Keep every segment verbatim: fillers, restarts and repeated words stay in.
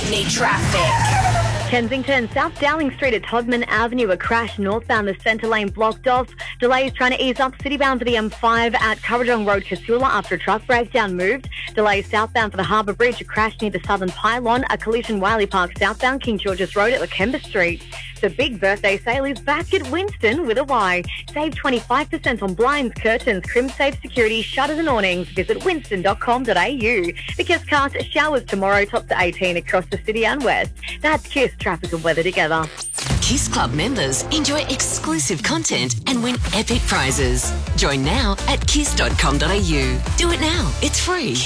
Sydney traffic. Kensington, South Dowling Street at Todman Avenue, a crash northbound, the centre lane blocked off. Delays trying to ease up citybound for the M five at Currajong Road, Casula, after a truck breakdown moved. Delays southbound for the Harbour Bridge, a crash near the Southern Pylon, a collision Wiley Park southbound, King George's Road at Lakemba Street. The big birthday sale is back at Winston with a Y. Save twenty-five percent on blinds, curtains, crim-safe security, shutters and awnings. Visit winston dot com dot a u. The Kiss Cast showers tomorrow, top to eighteen across the city and west. That's Kiss traffic and weather together. Kiss Club members enjoy exclusive content and win epic prizes. Join now at kiss dot com dot a u. Do it now. It's free.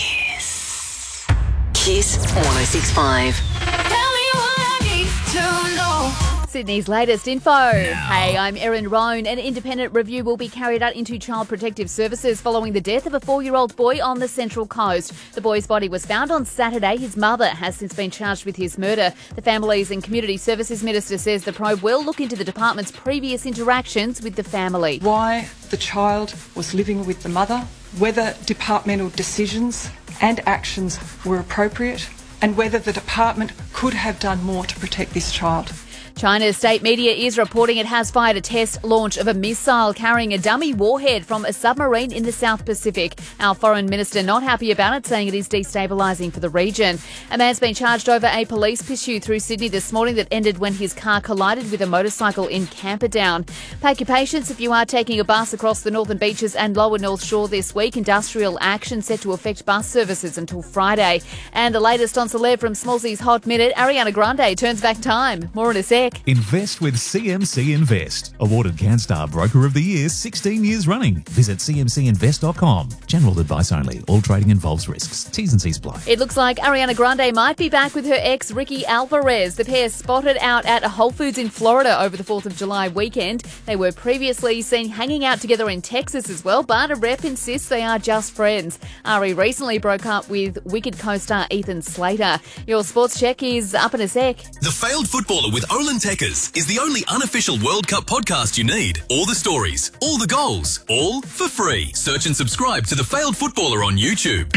Kiss. Kiss one oh six point five. Tell me what I need to know. Sydney's latest info. Hey, I'm Erin Roan. An independent review will be carried out into Child Protective Services following the death of a four-year-old boy on the Central Coast. The boy's body was found on Saturday. His mother has since been charged with his murder. The Families and Community Services Minister says the probe will look into the department's previous interactions with the family. Why the child was living with the mother, whether departmental decisions and actions were appropriate, and whether the department could have done more to protect this child. China's state media is reporting it has fired a test launch of a missile carrying a dummy warhead from a submarine in the South Pacific. Our foreign minister not happy about it, saying it is destabilising for the region. A man's been charged over a police pursuit through Sydney this morning that ended when his car collided with a motorcycle in Camperdown. Pack your patience if you are taking a bus across the northern beaches and lower North Shore this week. Industrial action set to affect bus services until Friday. And the latest on celeb from Smallsy's Hot Minute, Ariana Grande turns back time. More in a sec. Invest with C M C Invest. Awarded CanStar Broker of the Year sixteen years running. Visit c m c invest dot com. General advice only. All trading involves risks. T's and C's apply. It looks like Ariana Grande might be back with her ex, Ricky Alvarez. The pair spotted out at a Whole Foods in Florida over the fourth of July weekend. They were previously seen hanging out together in Texas as well, but a rep insists they are just friends. Ari recently broke up with Wicked co-star Ethan Slater. Your sports check is up in a sec. The Failed Footballer with Olin Tekkers is the only unofficial World Cup podcast you need. All the stories, all the goals, all for free. Search and subscribe to The Failed Footballer on YouTube.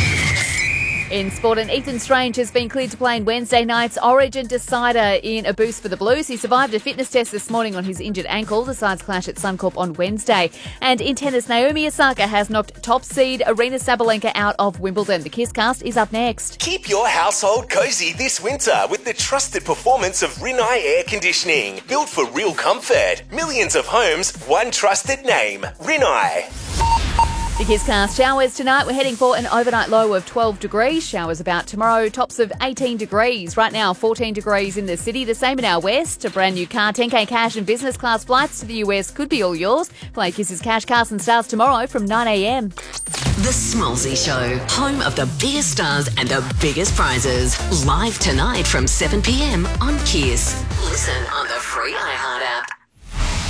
In sport, and Ethan Strange has been cleared to play in Wednesday night's Origin decider in a boost for the Blues. He survived a fitness test this morning on his injured ankle. The sides clash at Suncorp on Wednesday. And in tennis, Naomi Osaka has knocked top seed Arina Sabalenka out of Wimbledon. The Kiss Cast is up next. Keep your household cozy this winter with the trusted performance of Rinnai Air Conditioning. Built for real comfort. Millions of homes, one trusted name. Rinnai. The Kiss Cast showers tonight. We're heading for an overnight low of twelve degrees. Showers about tomorrow. Tops of eighteen degrees. Right now, fourteen degrees in the city. The same in our west. A brand new car, ten K cash and business class flights to the U S could be all yours. Play Kiss's Cash Carson starts tomorrow from nine a m. The Smallsy Show, home of the biggest stars and the biggest prizes. Live tonight from seven p m on Kiss. Listen on the free iHeart